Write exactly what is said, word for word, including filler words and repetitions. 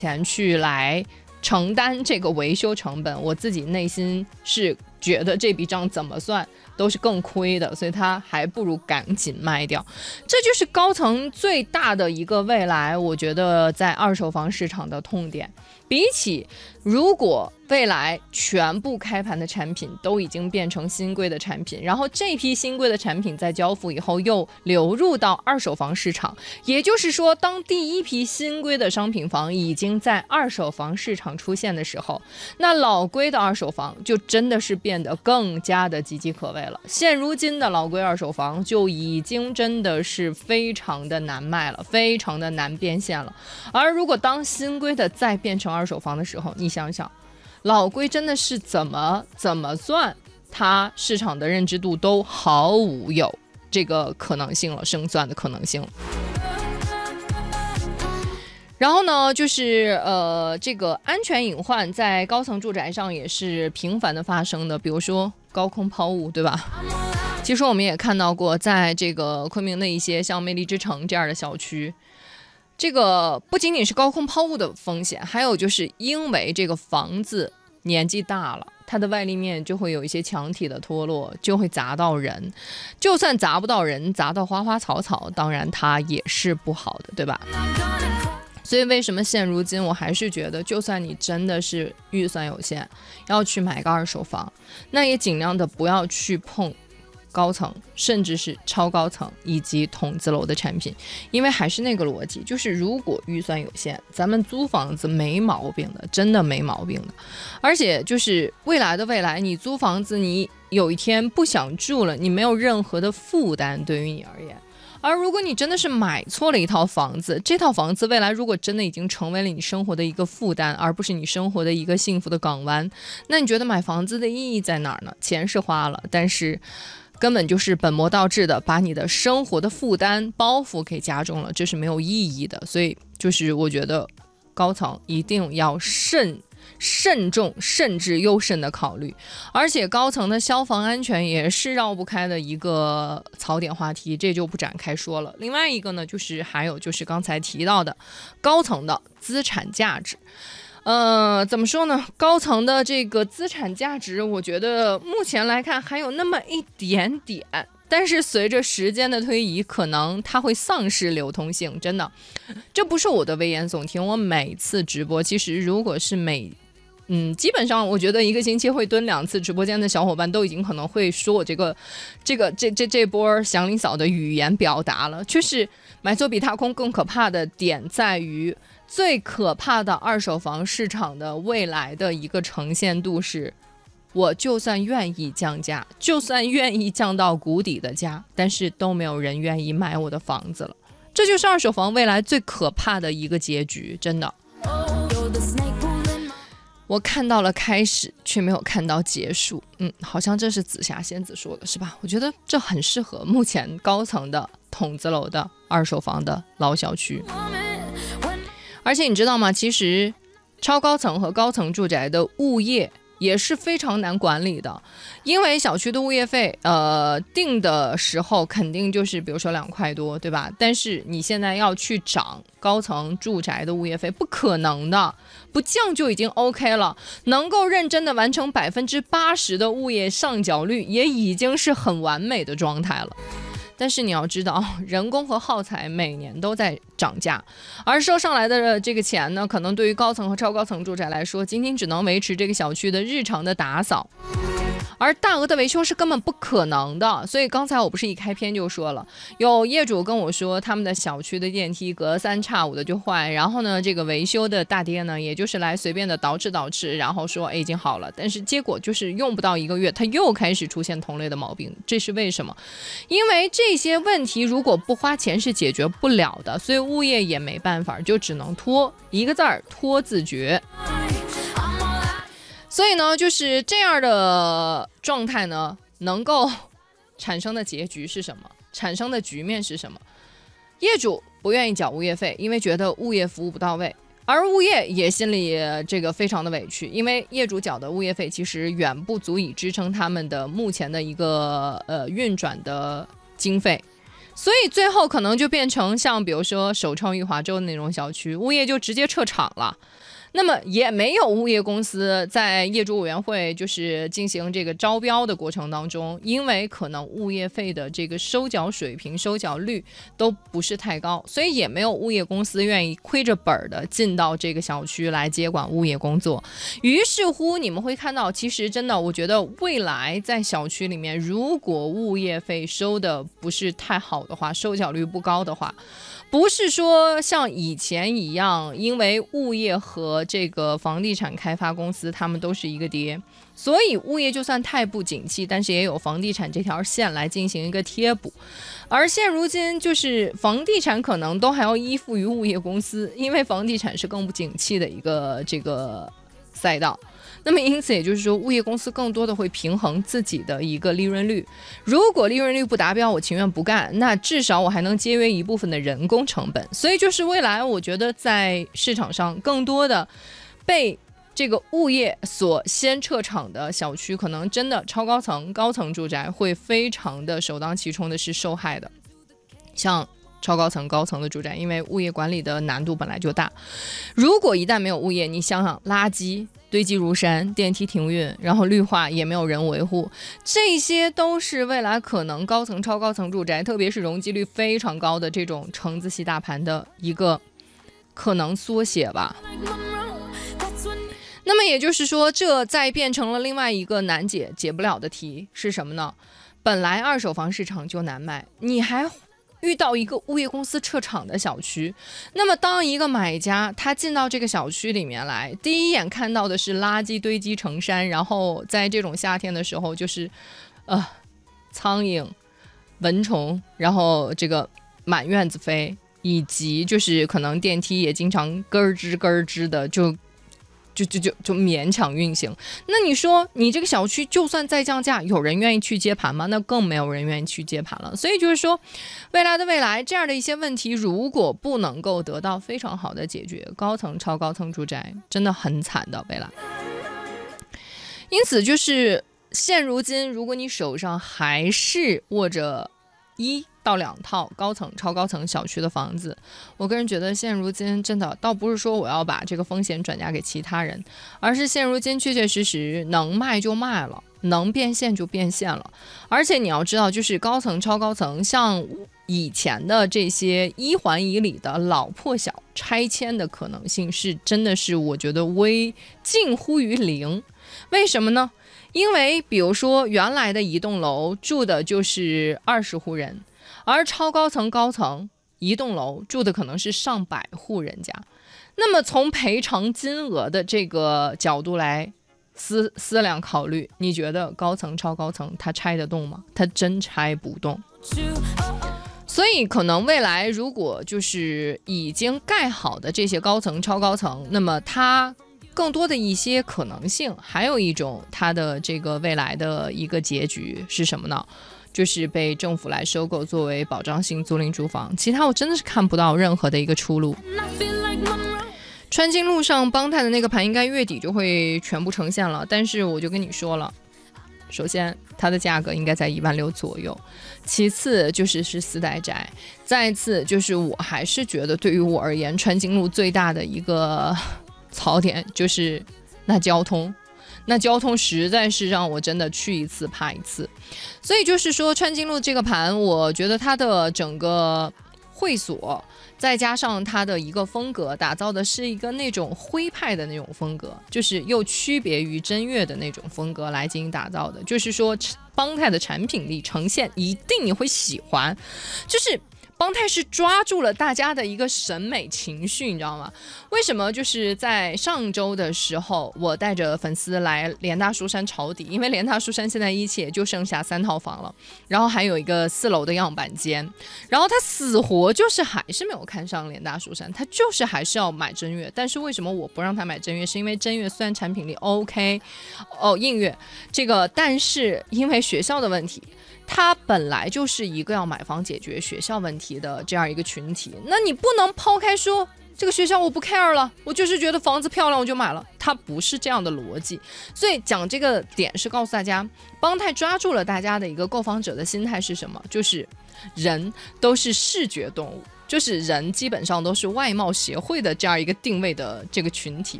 钱去来承担这个维修成本，我自己内心是觉得这笔账怎么算都是更亏的，所以他还不如赶紧卖掉。这就是高层最大的一个未来，我觉得在二手房市场的痛点。比起如果未来全部开盘的产品都已经变成新规的产品，然后这批新规的产品在交付以后又流入到二手房市场，也就是说当第一批新规的商品房已经在二手房市场出现的时候，那老规的二手房就真的是变得更加的岌岌可危了。现如今的老规二手房就已经真的是非常的难卖了，非常的难变现了。而如果当新规的再变成二手房的时候，你想想老规真的是怎么怎么算它市场的认知度都毫无有这个可能性了，胜算的可能性了。然后呢，就是呃，这个安全隐患在高层住宅上也是频繁的发生的，比如说高空抛物，对吧？其实我们也看到过，在这个昆明的一些像魅力之城这样的小区，这个不仅仅是高空抛物的风险，还有就是因为这个房子年纪大了，它的外立面就会有一些墙体的脱落，就会砸到人。就算砸不到人，砸到花花草草，当然它也是不好的，对吧？所以为什么现如今我还是觉得，就算你真的是预算有限，要去买个二手房，那也尽量的不要去碰高层甚至是超高层以及筒子楼的产品。因为还是那个逻辑，就是如果预算有限，咱们租房子没毛病的，真的没毛病的。而且就是未来的未来，你租房子你有一天不想住了，你没有任何的负担对于你而言。而如果你真的是买错了一套房子，这套房子未来如果真的已经成为了你生活的一个负担，而不是你生活的一个幸福的港湾，那你觉得买房子的意义在哪儿呢？钱是花了，但是根本就是本末倒置的把你的生活的负担包袱给加重了，这是没有意义的。所以就是我觉得高层一定要慎慎重慎之又慎的考虑。而且高层的消防安全也是绕不开的一个槽点话题，这就不展开说了。另外一个呢，就是还有就是刚才提到的高层的资产价值。呃，怎么说呢？高层的这个资产价值，我觉得目前来看还有那么一点点，但是随着时间的推移，可能它会丧失流通性。真的，这不是我的危言耸听。我每次直播，其实如果是每嗯，基本上我觉得一个星期会蹲两次直播间的小伙伴都已经可能会说我这个这个这这这波祥林嫂的语言表达了，就是买错比踏空更可怕的点在于，最可怕的二手房市场的未来的一个呈现度是，我就算愿意降价，就算愿意降到谷底的价，但是都没有人愿意买我的房子了。这就是二手房未来最可怕的一个结局，真的。我看到了开始，却没有看到结束。嗯，好像这是紫霞仙子说的，是吧？我觉得这很适合目前高层的筒子楼的二手房的老小区。而且你知道吗？其实超高层和高层住宅的物业也是非常难管理的，因为小区的物业费呃定的时候肯定就是比如说两块多，对吧？但是你现在要去涨高层住宅的物业费，不可能的，不降就已经 OK 了。能够认真的完成百分之八十的物业上缴率，也已经是很完美的状态了。但是你要知道，人工和耗材每年都在涨价，而收上来的这个钱呢，可能对于高层和超高层住宅来说，仅仅只能维持这个小区的日常的打扫，而大额的维修是根本不可能的。所以刚才我不是一开篇就说了，有业主跟我说他们的小区的电梯隔三差五的就坏，然后呢这个维修的大爹呢也就是来随便的捯饬捯饬，然后说哎已经好了，但是结果就是用不到一个月他又开始出现同类的毛病。这是为什么？因为这些问题如果不花钱是解决不了的，所以物业也没办法，就只能拖，一个字儿拖字诀。所以呢，就是这样的状态呢，能够产生的结局是什么？产生的局面是什么？业主不愿意缴物业费，因为觉得物业服务不到位，而物业也心里这个非常的委屈，因为业主缴的物业费其实远不足以支撑他们的目前的一个呃运转的经费。 所以最后可能就变成像比如说首创裕华州的那种小区，物业就直接撤场了。那么也没有物业公司在业主委员会就是进行这个招标的过程当中，因为可能物业费的这个收缴水平、收缴率都不是太高，所以也没有物业公司愿意亏着本的进到这个小区来接管物业工作。于是乎你们会看到，其实真的我觉得未来在小区里面，如果物业费收的不是太好的话，收缴率不高的话，不是说像以前一样，因为物业和这个房地产开发公司他们都是一个爹，所以物业就算太不景气，但是也有房地产这条线来进行一个贴补。而现如今就是房地产可能都还要依附于物业公司，因为房地产是更不景气的一个这个赛道。那么因此也就是说，物业公司更多的会平衡自己的一个利润率。如果利润率不达标，我情愿不干，那至少我还能节约一部分的人工成本。所以就是未来我觉得在市场上更多的被这个物业所先撤场的小区，可能真的超高层高层住宅会非常的首当其冲的是受害的。像超高层高层的住宅，因为物业管理的难度本来就大，如果一旦没有物业，你想想垃圾堆积如山，电梯停运，然后绿化也没有人维护，这些都是未来可能高层超高层住宅，特别是容积率非常高的这种橙子系大盘的一个可能缩写吧。那么也就是说，这再变成了另外一个难解解不了的题是什么呢？本来二手房市场就难卖，你还遇到一个物业公司撤场的小区，那么当一个买家他进到这个小区里面来，第一眼看到的是垃圾堆积成山，然后在这种夏天的时候就是呃苍蝇蚊虫，然后这个满院子飞，以及就是可能电梯也经常咯吱咯吱的就就就就就勉强运行。那你说你这个小区就算再降价，有人愿意去接盘吗？那更没有人愿意去接盘了。所以就是说未来的未来，这样的一些问题如果不能够得到非常好的解决，高层超高层住宅真的很惨的未来。因此就是现如今，如果你手上还是握着一到两套高层超高层小区的房子，我个人觉得现如今真的倒不是说我要把这个风险转嫁给其他人，而是现如今确确实实能卖就卖了，能变现就变现了。而且你要知道，就是高层超高层，像以前的这些一环以里的老破小拆迁的可能性是真的是我觉得微近乎于零。为什么呢？因为比如说原来的一栋楼住的就是二十户人，而超高层高层一栋楼住的可能是上百户人家。那么从赔偿金额的这个角度来思思量考虑，你觉得高层超高层它拆得动吗？它真拆不动。所以可能未来如果就是已经盖好的这些高层超高层，那么它更多的一些可能性，还有一种它的这个未来的一个结局是什么呢？就是被政府来收购作为保障性租赁住房，其他我真的是看不到任何的一个出路。川金路上邦泰的那个盘应该月底就会全部呈现了，但是我就跟你说了，首先它的价格应该在一万六左右，其次就是是四代宅，再次就是我还是觉得对于我而言，川金路最大的一个槽点就是那交通，那交通实在是让我真的去一次怕一次。所以就是说川金路这个盘，我觉得它的整个会所再加上它的一个风格，打造的是一个那种徽派的那种风格，就是又区别于真悦的那种风格来进行打造的。就是说邦泰的产品力呈现一定你会喜欢，就是邦泰是抓住了大家的一个审美情绪，你知道吗？为什么就是在上周的时候，我带着粉丝来联大蜀山抄底，因为联大蜀山现在一期也就剩下三套房了，然后还有一个四楼的样板间，然后他死活就是还是没有看上联大蜀山，他就是还是要买真悦。但是为什么我不让他买真悦？是因为真悦虽然产品力 OK 哦，映月这个，但是因为学校的问题，它本来就是一个要买房解决学校问题的这样一个群体，那你不能抛开说这个学校我不 care 了，我就是觉得房子漂亮我就买了，它不是这样的逻辑。所以讲这个点是告诉大家，邦泰抓住了大家的一个购房者的心态是什么，就是人都是视觉动物，就是人基本上都是外貌协会的这样一个定位的这个群体。